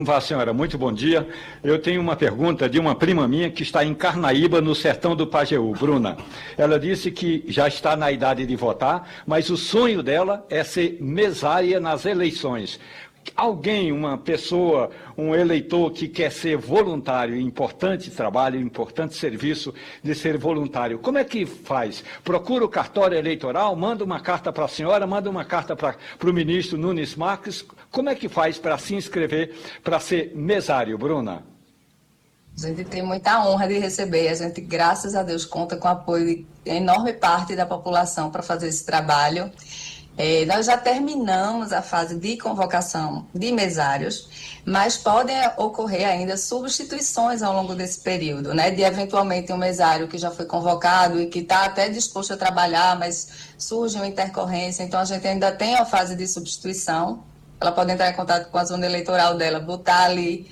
Vá, senhora, muito bom dia. Eu tenho uma pergunta de uma prima minha que está em Carnaíba, no sertão do Pajeú, Bruna. Ela disse que já está na idade de votar, mas o sonho dela é ser mesária nas eleições. Alguém, uma pessoa, um eleitor que quer ser voluntário, importante trabalho, importante serviço de ser voluntário, como é que faz? Procura o cartório eleitoral, manda uma carta para a senhora, manda uma carta para o ministro Nunes Marques, como é que faz para se inscrever para ser mesário, Bruna? A gente tem muita honra de receber, a gente, graças a Deus, conta com o apoio de enorme parte da população para fazer esse trabalho. Nós já terminamos a fase de convocação de mesários, mas podem ocorrer ainda substituições ao longo desse período, né? De eventualmente um mesário que já foi convocado e que está até disposto a trabalhar, mas surge uma intercorrência, então a gente ainda tem a fase de substituição. Ela pode entrar em contato com a zona eleitoral dela, botar ali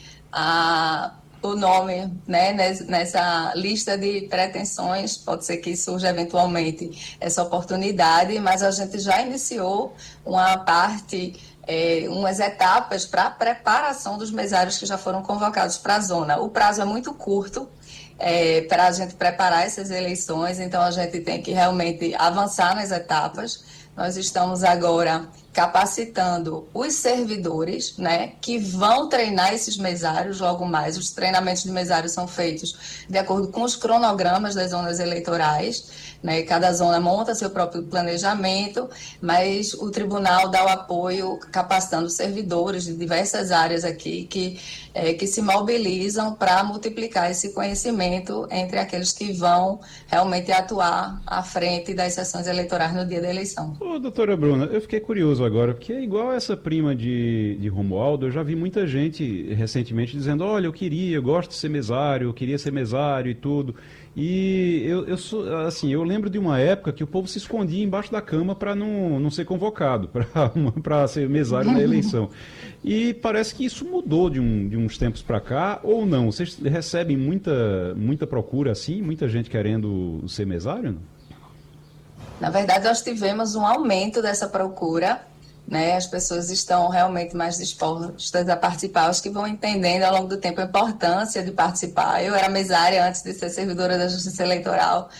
o nome, né, nessa lista de pretensões, pode ser que surja eventualmente essa oportunidade, mas a gente já iniciou uma parte, umas etapas para a preparação dos mesários que já foram convocados para a zona. O prazo é muito curto para a gente preparar essas eleições, então a gente tem que realmente avançar nas etapas. Nós estamos agora capacitando os servidores, né, que vão treinar esses mesários logo mais. Os treinamentos de mesários são feitos de acordo com os cronogramas das zonas eleitorais, né, cada zona monta seu próprio planejamento, mas o tribunal dá o apoio capacitando servidores de diversas áreas aqui que se mobilizam para multiplicar esse conhecimento entre aqueles que vão realmente atuar à frente das sessões eleitorais no dia da eleição. Ô, doutora Bruna, eu fiquei curioso agora, porque é igual essa prima de Romualdo, eu já vi muita gente recentemente dizendo, olha, eu gosto de ser mesário, eu queria ser mesário e tudo. E eu lembro de uma época que o povo se escondia embaixo da cama para não ser convocado, para ser mesário na eleição. E parece que isso mudou de uns tempos para cá, ou não? Vocês recebem muita procura assim, muita gente querendo ser mesário? Não? Na verdade, nós tivemos um aumento dessa procura, né? As pessoas estão realmente mais dispostas a participar, os que vão entendendo ao longo do tempo a importância de participar. Eu era mesária antes de ser servidora da Justiça Eleitoral.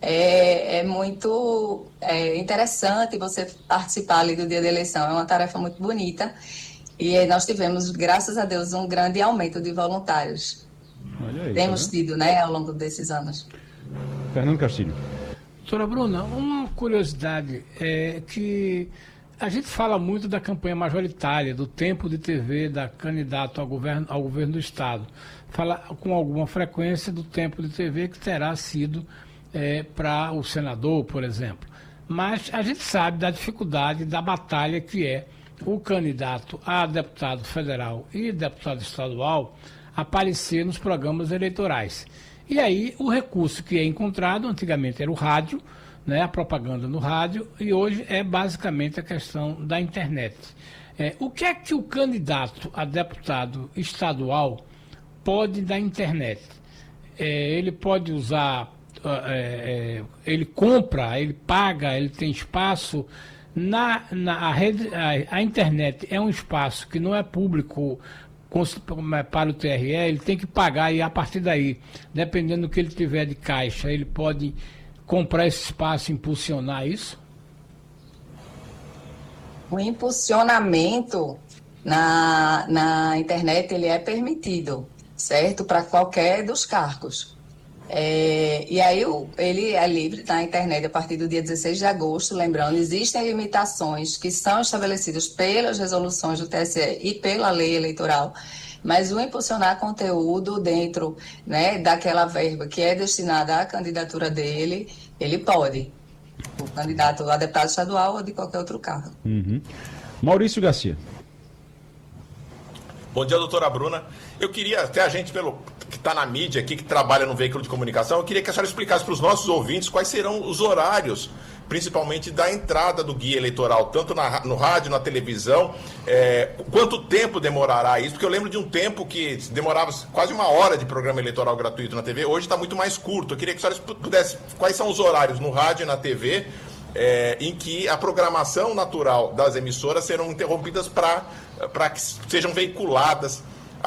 É muito interessante você participar ali do dia da eleição, é uma tarefa muito bonita. E nós tivemos, graças a Deus, um grande aumento de voluntários. Olha aí, Temos tido, né, ao longo desses anos. Fernando Castilho. Doutora Bruna, uma curiosidade é que a gente fala muito da campanha majoritária, do tempo de TV da candidata ao governo do Estado. Fala com alguma frequência do tempo de TV que terá sido para o senador, por exemplo. Mas a gente sabe da dificuldade da batalha que é o candidato a deputado federal e deputado estadual aparecer nos programas eleitorais. E aí o recurso que é encontrado, antigamente era o rádio, né, a propaganda no rádio, e hoje é basicamente a questão da internet. O que é que o candidato a deputado estadual pode da internet? Ele pode usar, ele compra, ele paga, ele tem espaço. A rede, a internet é um espaço que não é público para o TRE, ele tem que pagar e a partir daí, dependendo do que ele tiver de caixa, ele pode comprar esse espaço e impulsionar isso? O impulsionamento na internet ele é permitido, certo? Para qualquer dos cargos. E aí ele é livre na internet a partir do dia 16 de agosto, lembrando, existem limitações que são estabelecidas pelas resoluções do TSE e pela lei eleitoral, mas o impulsionar conteúdo dentro, né, daquela verba que é destinada à candidatura dele, ele pode, o candidato a deputado estadual ou de qualquer outro cargo. Uhum. Maurício Garcia. Bom dia, doutora Bruna. Eu queria, até a gente que está na mídia aqui, que trabalha no veículo de comunicação, eu queria que a senhora explicasse para os nossos ouvintes quais serão os horários, principalmente da entrada do guia eleitoral, tanto no rádio, na televisão, quanto tempo demorará isso, porque eu lembro de um tempo que demorava quase uma hora de programa eleitoral gratuito na TV, hoje está muito mais curto. Eu queria que a senhora pudesse, quais são os horários no rádio e na TV, em que a programação natural das emissoras serão interrompidas para que sejam veiculadas